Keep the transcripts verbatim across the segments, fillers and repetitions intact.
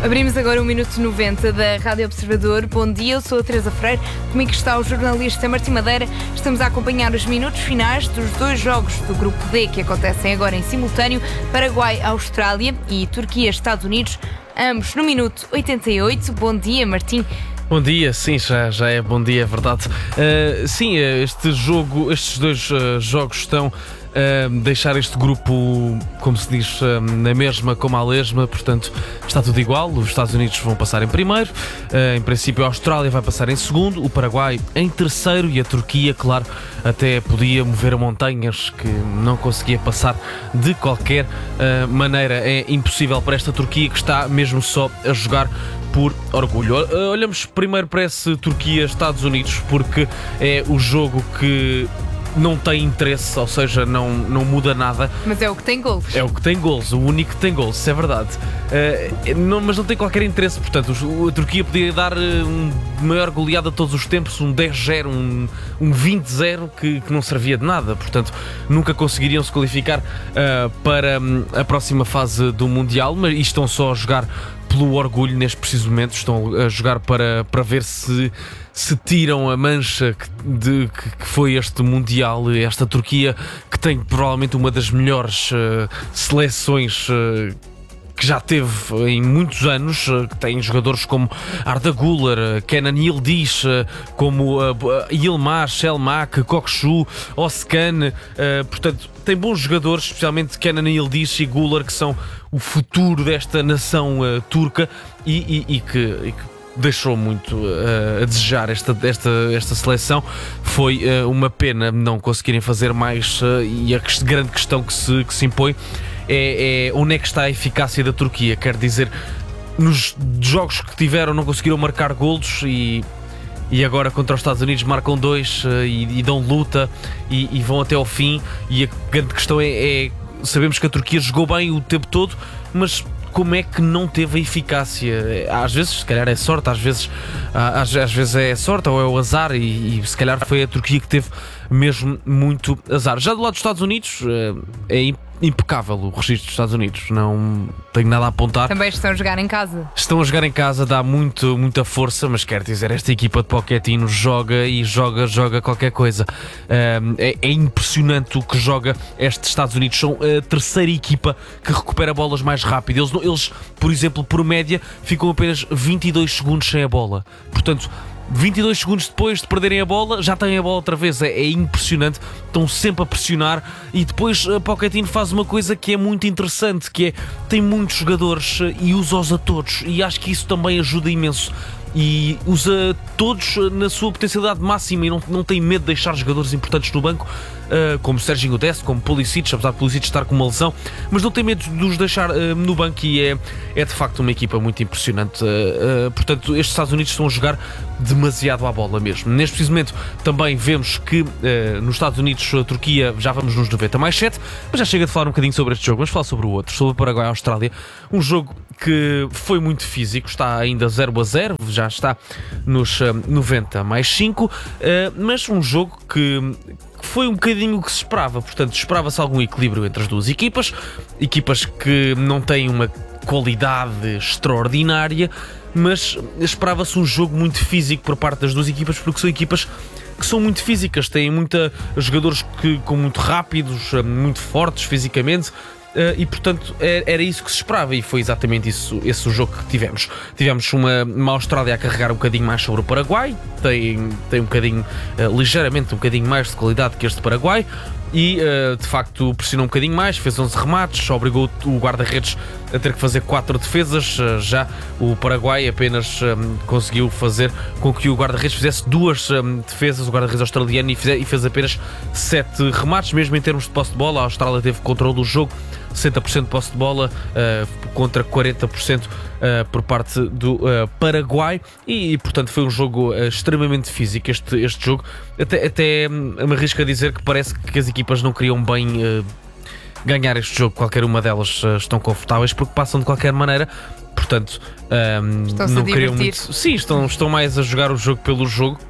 Abrimos agora o Minuto noventa da Rádio Observador. Bom dia, eu sou a Teresa Freire. Comigo está o jornalista Martim Madeira. Estamos a acompanhar os minutos finais dos dois jogos do Grupo D que acontecem agora em simultâneo: Paraguai, Austrália e Turquia, Estados Unidos, ambos no minuto oitenta e oito. Bom dia, Martim. Bom dia, sim, já, já é bom dia, é verdade. Uh, sim, este jogo, estes dois uh, jogos estão a uh, deixar este grupo, como se diz, uh, na mesma como a lesma, portanto está tudo igual. Os Estados Unidos vão passar em primeiro, uh, em princípio a Austrália vai passar em segundo, o Paraguai em terceiro e a Turquia, claro, até podia mover montanhas, que não conseguia passar de qualquer uh, maneira. É impossível para esta Turquia, que está mesmo só a jogar por orgulho. Olhamos primeiro para esse Turquia-Estados Unidos, porque é o jogo que não tem interesse, ou seja, não, não muda nada. Mas é o que tem golos. É o que tem golos, o único que tem golos, isso é verdade. Uh, não, mas não tem qualquer interesse, portanto, a Turquia podia dar um maior goleada de todos os tempos, um dez zero, um, um vinte zero, que, que não servia de nada, portanto, nunca conseguiriam se qualificar uh, para um, a próxima fase do Mundial, mas estão só a jogar pelo orgulho neste preciso momento, estão a jogar para, para ver se, se tiram a mancha que, de, que foi este Mundial, esta Turquia, que tem provavelmente uma das melhores uh, seleções uh, que já teve em muitos anos, que tem jogadores como Arda Güler, Kenan Yildiz, como Yilmaz, Selmak, Kokshu, Özcan, portanto tem bons jogadores, especialmente Kenan Yildiz e Güler, que são o futuro desta nação uh, turca e, e, e, que, e que deixou muito uh, a desejar esta, esta, esta seleção. Foi uh, uma pena não conseguirem fazer mais, uh, e a grande questão que se, que se impõe é, é onde é que está a eficácia da Turquia. Quer dizer, nos jogos que tiveram não conseguiram marcar golos e, e agora contra os Estados Unidos marcam dois uh, e, e dão luta e, e vão até ao fim. E a grande questão é, é sabemos que a Turquia jogou bem o tempo todo, mas como é que não teve a eficácia? Às vezes, se calhar é sorte, às vezes, às, às vezes é sorte ou é o azar, e, e se calhar foi a Turquia que teve mesmo muito azar. Já do lado dos Estados Unidos, é impecável o registro dos Estados Unidos, não tenho nada a apontar. Também estão a jogar em casa. Estão a jogar em casa, dá muito, muita força, mas quero dizer, esta equipa de Pochettino joga e joga, joga qualquer coisa. É, é impressionante o que joga estes Estados Unidos. São a terceira equipa que recupera bolas mais rápido. Eles, eles, por exemplo, por média, ficam apenas vinte e dois segundos sem a bola. Portanto, vinte e dois segundos depois de perderem a bola, já têm a bola outra vez. É, é impressionante, estão sempre a pressionar. E depois a Pochettino faz uma coisa que é muito interessante, que é, tem muitos jogadores e usa-os a todos, e acho que isso também ajuda imenso. E usa todos na sua potencialidade máxima e não, não tem medo de deixar jogadores importantes no banco, uh, como Serginho Dest, como Pulisic, apesar de Pulisic estar com uma lesão, mas não tem medo de os deixar uh, no banco, e é, é de facto uma equipa muito impressionante. Uh, uh, portanto, estes Estados Unidos estão a jogar demasiado à bola mesmo. Neste preciso momento também vemos que uh, nos Estados Unidos, a Turquia, já vamos nos noventa mais sete, mas já chega de falar um bocadinho sobre este jogo. Vamos falar sobre o outro, sobre o Paraguai e a Austrália. Um jogo que foi muito físico, está ainda zero a zero, já está nos uh, noventa mais cinco, uh, mas um jogo que foi um bocadinho o que se esperava. Portanto, esperava-se algum equilíbrio entre as duas equipas, equipas que não têm uma qualidade extraordinária, mas esperava-se um jogo muito físico por parte das duas equipas, porque são equipas que são muito físicas, têm muita, jogadores que, com muito rápidos, muito fortes fisicamente. Uh, e portanto era isso que se esperava, e foi exatamente isso, esse o jogo que tivemos. Tivemos uma, uma Austrália a carregar um bocadinho mais sobre o Paraguai, tem, tem um bocadinho, uh, ligeiramente um bocadinho mais de qualidade que este Paraguai, e uh, de facto pressionou um bocadinho mais, fez onze remates, obrigou o guarda-redes a ter que fazer quatro defesas. Uh, já o Paraguai apenas um, conseguiu fazer com que o guarda-redes fizesse duas um, defesas, o guarda-redes australiano, e fez, e fez apenas sete remates. Mesmo em termos de posse de bola, a Austrália teve controle do jogo, sessenta por cento de posse de bola uh, contra quarenta por cento uh, por parte do uh, Paraguai, e, e portanto foi um jogo uh, extremamente físico este, este jogo. Até, até me arrisco a dizer que parece que as equipas não queriam bem uh, ganhar este jogo. Qualquer uma delas uh, estão confortáveis porque passam de qualquer maneira. Portanto, um, não queriam muito. Sim, estão, estão mais a jogar o jogo pelo jogo.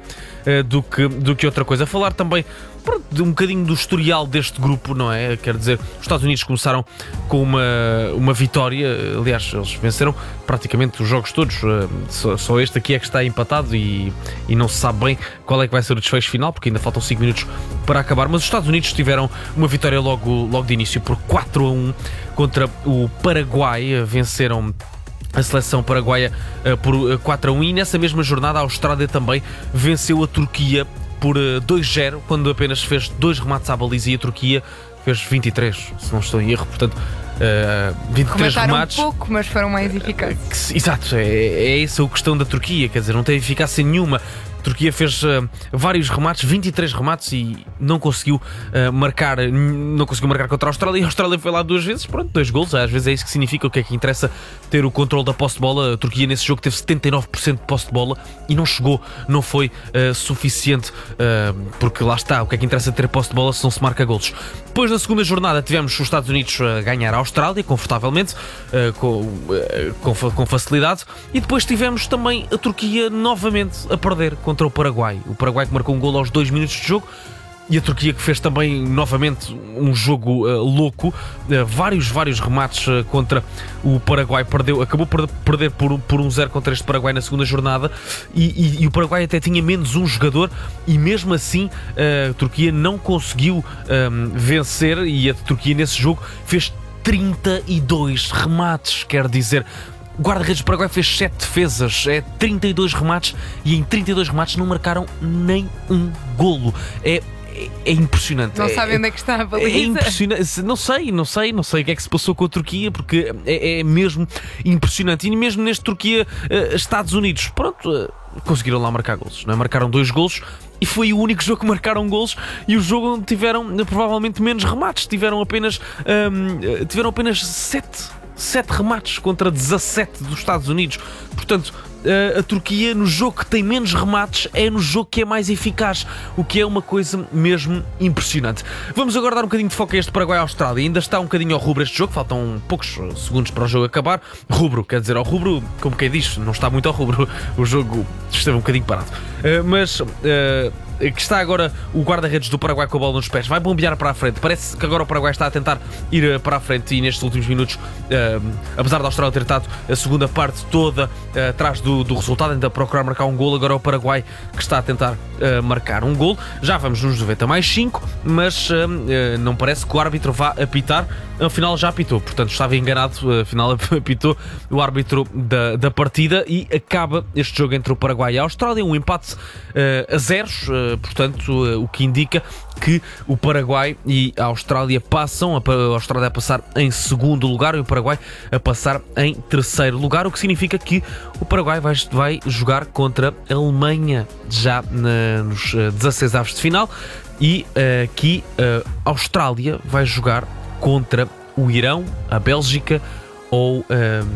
uh, do, que, do que outra coisa. A falar também de um bocadinho do historial deste grupo, não é? Quer dizer, os Estados Unidos começaram com uma, uma vitória, aliás, eles venceram praticamente os jogos todos, só, só este aqui é que está empatado e, e não se sabe bem qual é que vai ser o desfecho final, porque ainda faltam cinco minutos para acabar, mas os Estados Unidos tiveram uma vitória logo, logo de início por quatro a um contra o Paraguai, venceram a seleção paraguaia por quatro a um e nessa mesma jornada a Austrália também venceu a Turquia por dois a zero, quando apenas fez dois remates à baliza e a Turquia fez vinte e três, se não estou em erro, portanto uh, vinte e três Comentaram remates. um pouco, mas foram mais eficazes. Uh, exato, é, é essa a questão da Turquia, quer dizer, não tem eficácia nenhuma. A Turquia fez uh, vários remates, vinte e três remates e não conseguiu uh, marcar não conseguiu marcar contra a Austrália e a Austrália foi lá duas vezes, pronto, dois golos, às vezes é isso que significa, o que é que interessa ter o controle da posse de bola. A Turquia nesse jogo teve setenta e nove por cento de posse de bola e não chegou, não foi uh, suficiente, uh, porque lá está, o que é que interessa ter posse de bola se não se marca golos. Depois na segunda jornada tivemos os Estados Unidos a ganhar a Austrália, confortavelmente, uh, com, uh, com, com facilidade, e depois tivemos também a Turquia novamente a perder contra o Paraguai. O Paraguai que marcou um golo aos dois minutos de jogo e a Turquia que fez também novamente um jogo uh, louco, uh, vários, vários remates uh, contra o Paraguai, perdeu, acabou por perder por, por um zero contra este Paraguai na segunda jornada e, e, e o Paraguai até tinha menos um jogador e mesmo assim uh, a Turquia não conseguiu um, vencer e a Turquia nesse jogo fez trinta e dois remates, quer dizer, o guarda-redes do Paraguai fez sete defesas, é trinta e dois remates e em trinta e dois remates não marcaram nem um golo. É É impressionante. Não é, sabem onde é que está a baliza? É impressionante. Não sei, não sei, não sei o que é que se passou com a Turquia, porque é, é mesmo impressionante. E mesmo neste Turquia, uh, Estados Unidos, pronto, uh, conseguiram lá marcar golos, não é? Marcaram dois golos e foi o único jogo que marcaram golos e o jogo onde tiveram uh, provavelmente menos remates. Tiveram apenas, um, uh, tiveram apenas sete. sete remates contra dezassete dos Estados Unidos. Portanto, a Turquia no jogo que tem menos remates é no jogo que é mais eficaz, o que é uma coisa mesmo impressionante. Vamos agora dar um bocadinho de foco a este Paraguai-Austrália. Ainda está um bocadinho ao rubro este jogo, faltam poucos segundos para o jogo acabar. Rubro, quer dizer, ao rubro, como quem diz, não está muito ao rubro, o jogo esteve um bocadinho parado. Uh, mas... Uh, que está agora o guarda-redes do Paraguai com a bola nos pés, vai bombear para a frente, parece que agora o Paraguai está a tentar ir para a frente e nestes últimos minutos, uh, apesar da Austrália ter estado a segunda parte toda uh, atrás do, do resultado, ainda a procurar marcar um golo, agora é o Paraguai que está a tentar uh, marcar um golo. Já vamos nos noventa mais cinco, mas uh, uh, não parece que o árbitro vá apitar, afinal já apitou, portanto estava enganado, afinal apitou o árbitro da, da partida e acaba este jogo entre o Paraguai e a Austrália, um empate uh, a zeros, uh, portanto, uh, o que indica que o Paraguai e a Austrália passam, a Austrália a passar em segundo lugar e o Paraguai a passar em terceiro lugar, o que significa que o Paraguai vai, vai jogar contra a Alemanha já na, nos uh, dezasseis avos de final e uh, aqui uh, a Austrália vai jogar contra o Irão, a Bélgica ou uh,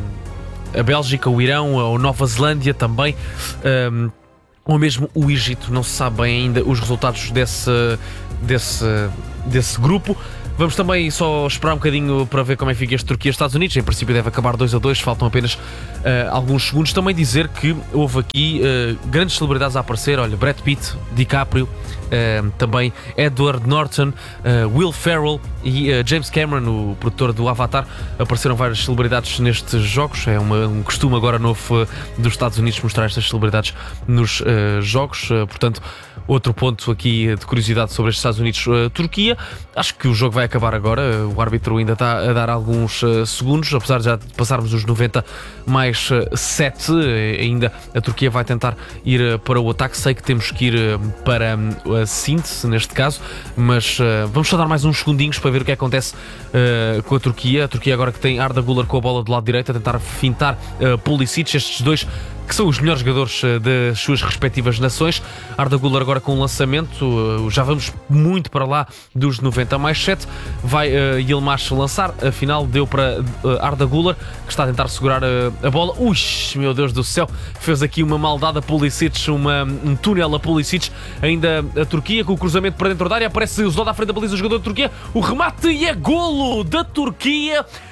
a Bélgica, o Irão ou Nova Zelândia também, um, ou mesmo o Egito. Não se sabe bem ainda os resultados desse, desse, desse grupo. Vamos também só esperar um bocadinho para ver como é que fica este Turquia-Estados Unidos. Em princípio deve acabar dois a dois, faltam apenas uh, alguns segundos. Também dizer que houve aqui uh, grandes celebridades a aparecer. Olha, Brad Pitt, DiCaprio, uh, também Edward Norton, uh, Will Ferrell e uh, James Cameron, o produtor do Avatar. Apareceram várias celebridades nestes jogos. É uma, um costume agora novo uh, dos Estados Unidos mostrar estas celebridades nos uh, jogos. Uh, portanto, outro ponto aqui de curiosidade sobre os Estados Unidos-Turquia. Acho que o jogo vai acabar agora. O árbitro ainda está a dar alguns uh, segundos, apesar de já passarmos os noventa mais sete. Ainda a Turquia vai tentar ir uh, para o ataque. Sei que temos que ir uh, para um, a síntese, neste caso, mas uh, vamos só dar mais uns segundinhos para ver o que acontece uh, com a Turquia. A Turquia agora que tem Arda Güler com a bola do lado direito a tentar fintar uh, Pulisic, estes dois que são os melhores jogadores das suas respectivas nações. Arda Güler agora com um lançamento, já vamos muito para lá dos noventa mais sete, vai uh, Yilmaz lançar, afinal deu para uh, Arda Güler, que está a tentar segurar uh, a bola. Ui, meu Deus do céu, fez aqui uma maldade a Pulisic, uma, um túnel a Pulisic, ainda a Turquia com o cruzamento para dentro da área, aparece o Zoda à frente da baliza, o jogador da Turquia, o remate e é golo da Turquia.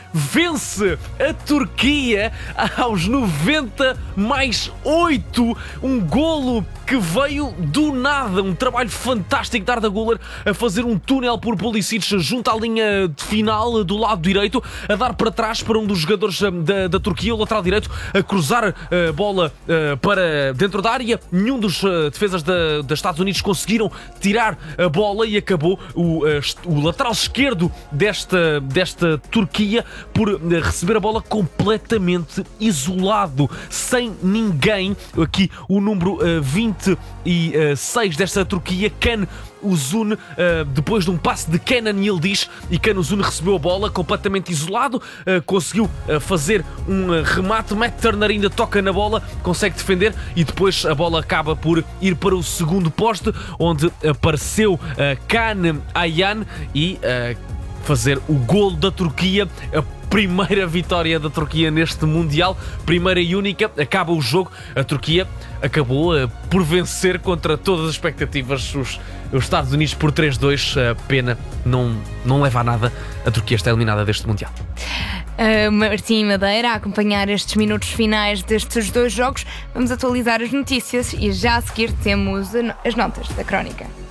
vence a Turquia aos noventa mais oito. Um golo que veio do nada. Um trabalho fantástico de Arda Güler a fazer um túnel por Pulisic junto à linha de final do lado direito, a dar para trás para um dos jogadores da, da Turquia, o lateral direito, a cruzar a bola uh, para dentro da área. Nenhum dos uh, defesas da, dos Estados Unidos conseguiram tirar a bola e acabou o, uh, o lateral esquerdo desta, desta Turquia por uh, receber a bola completamente isolado, sem ninguém. Aqui o número uh, vinte e seis desta Turquia, Can Uzun, uh, depois de um passe de Kenan Yildiz, e Can Uzun recebeu a bola completamente isolado, uh, conseguiu uh, fazer um uh, remate. Matt Turner ainda toca na bola, consegue defender e depois a bola acaba por ir para o segundo poste, onde apareceu uh, Can Ayhan e uh, fazer o golo da Turquia. A primeira vitória da Turquia neste Mundial, primeira e única. Acaba o jogo, a Turquia acabou uh, por vencer contra todas as expectativas os, os Estados Unidos por três a dois. Uh, pena, não, não leva a nada, a Turquia está eliminada deste Mundial. Uh, Martim Madeira a acompanhar estes minutos finais destes dois jogos. Vamos atualizar as notícias e já a seguir temos as notas da crónica.